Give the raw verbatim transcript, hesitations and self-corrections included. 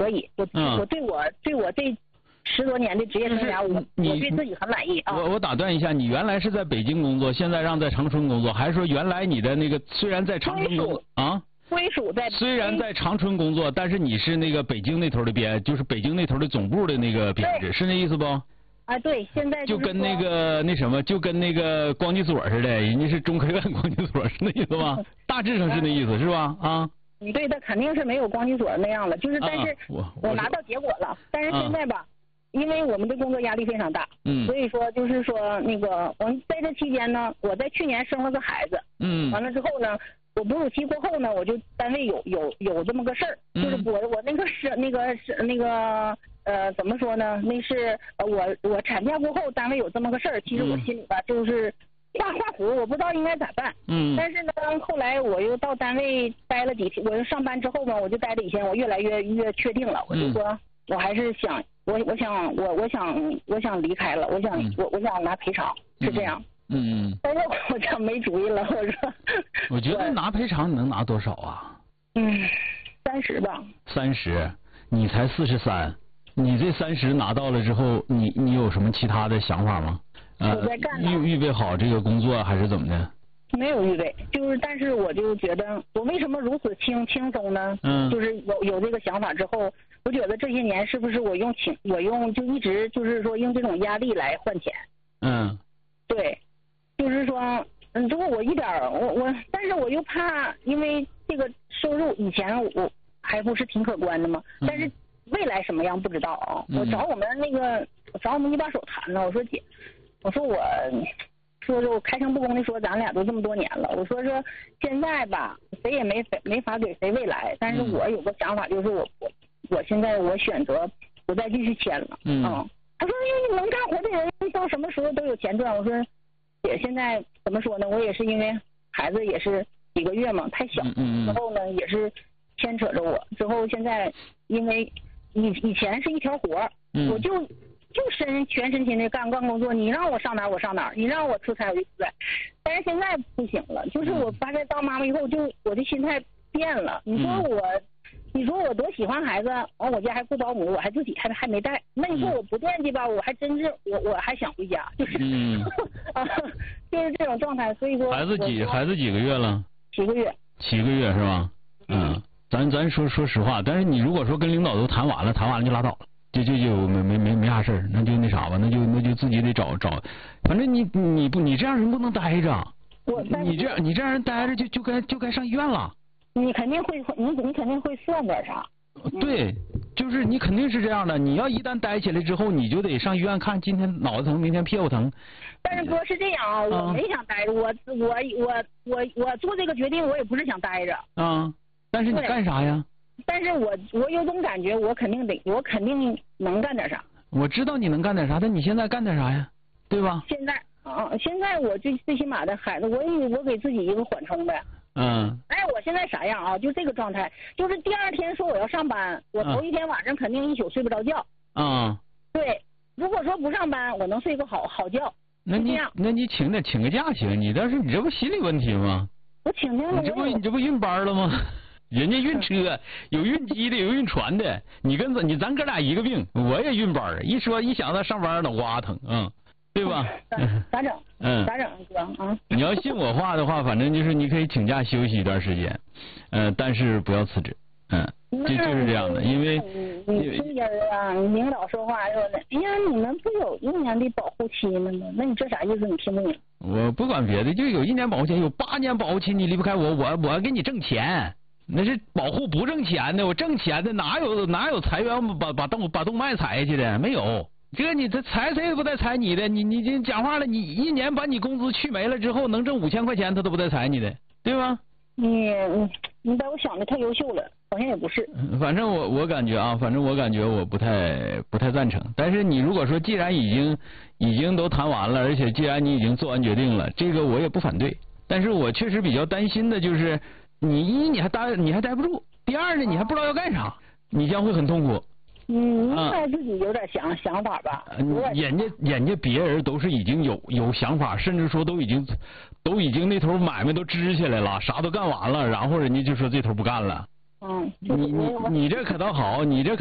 可以，我、 嗯、 我对我对我这十多年的职业生涯，我我对自己很满意啊。 我我打断一下，你原来是在北京工作，现在让在长春工作，还是说原来你的那个虽然在长春工作啊？ 归属在虽然在长春工作，但是你是那个北京那头的编，就是北京那头的总部的那个编制，是那意思不？ 啊，对，现在就跟那个那什么，就跟那个光机所似的，人家是中科院光机所，是那意思吧？大致上是那意思，是吧？啊？ 对，他肯定是没有光机所那样的，就是但是我我拿到结果了，但是现在吧，因为我们的工作压力非常大， 嗯， 所以说就是说那个我们在这期间呢，我在去年生了个孩子， 嗯， 完了之后呢。我哺乳期过后呢，我就单位有有有这么个事儿， 嗯、 就是我我那个是那个是那个呃怎么说呢？那是呃我我产假过后单位有这么个事儿，其实我心里吧就是画画符，我不知道应该咋办。 嗯。 但是呢，后来我又到单位待了几天，我又上班之后呢，我就待了几天，我越来越越确定了，我就说、嗯、我还是想我我想我我想我想离开了，我想、嗯、我我想拿赔偿，是这样。 嗯嗯， 但是我这没主意了，我说。 我觉得拿赔偿你能拿多少啊？ 嗯，三十吧。 三十，你才四十三，你这三十拿到了之后，你你有什么其他的想法吗？ 呃、我在干呢。 预预备好这个工作还是怎么的？ 没有预备，就是但是我就觉得我为什么如此轻轻松呢？ 嗯， 就是有有这个想法之后，我觉得这些年是不是我用情我用就一直就是说用这种压力来换钱？ 嗯， 对。就是说，嗯，如果我一点我我，但是我又怕，因为这个收入以前我还不是挺可观的嘛， 嗯、 但是未来什么样不知道啊。 嗯、 我找我们那个，我找我们一把手谈呢，我说姐，我说我，说说我开诚布公的说，咱俩都这么多年了，我说说现在吧，谁也没没法给谁未来，但是我有个想法，就是我我我现在我选择不再继续签了。 嗯。 嗯他说，因为能干活的人到什么时候都有钱赚。我说。姐，现在怎么说呢？我也是因为孩子也是几个月嘛，太小， 嗯、 之后呢也是牵扯着我。之后现在因为以以前是一条活， 嗯、 我就就身全身心的干干工作，你让我上哪儿我上哪儿，你让我出差我就出差。但是现在不行了，就是我发现当妈妈以后，就我的心态变了。你说我。嗯你说我多喜欢孩子，完我家还雇保姆，我还自己还还没带。那你说我不惦记吧，我还真是我我还想回家，就是， 嗯、 啊，就是这种状态。所以说， 孩子几孩子几个月了？ 七个月。 七个月是吧？嗯，嗯咱咱说说实话，但是你如果说跟领导都谈完了，谈完了就拉倒了，就就就没没没没啥事儿，那就那啥吧，那就那就自己得找找，反正你你不你这样人不能待着， 我你这样你这样人待着就就该就该上医院了。 你肯定会，你你肯定会算点啥？ 对，就是你肯定是这样的。你要一旦待起来之后，你就得上医院看，今天脑子疼，明天屁股疼。 但是哥是这样啊，我没想待着，我我我我我做这个决定，我也不是想待着。 啊，但是你干啥呀？ 但是我我有种感觉，我肯定得，我肯定能干点啥。 我知道你能干点啥，但你现在干点啥呀？对吧？ 现在啊，现在我最最起码的孩子，我也我给自己一个缓冲呗。 嗯， 哎，我现在啥样啊？就这个状态，就是第二天说我要上班，我头一天晚上肯定一宿睡不着觉。 啊、嗯， 对，如果说不上班，我能睡个好好觉。 那你那你请点请个假行，你但是你这不心理问题吗？ 我请假了， 你这不你这不运班了吗？人家运车，有运机的，有运船的，你跟咱你咱哥俩一个病，我也运班，一说一想到上班脑瓜疼，嗯。对吧？ 咋咋整？ 嗯， 咋整哥啊？ 你要信我话的话，反正就是你可以请假休息一段时间，呃，但是不要辞职，嗯，就就是这样的，因为你这人啊，你领导说话说的，哎呀，你们不有一年的保护期吗？那你这啥意思？你听不明？ 我不管别的，就有一年保护期，有八年保护期，你离不开我，我我给你挣钱，那是保护不挣钱的，我挣钱的哪有哪有裁员把把动把动脉裁下去的？没有。这你这裁谁也不带裁你的，你你你讲话了，你一年把你工资去没了之后，能挣五千块钱，他都不带裁你的，对吧？ 你你把我想的太优秀了，好像也不是。 反正我我感觉啊，反正我感觉我不太不太赞成。但是你如果说既然已经已经都谈完了，而且既然你已经做完决定了，这个我也不反对。但是我确实比较担心的就是，你一你还待你还待不住，第二呢你还不知道要干啥，你将会很痛苦。 嗯，应该自己有点想想法吧。 人家人家别人都是已经有有想法，甚至说都已经都已经那头买卖都支起来了，啥都干完了，然后人家就说这头不干了。 嗯， 你你你这可倒好，你这。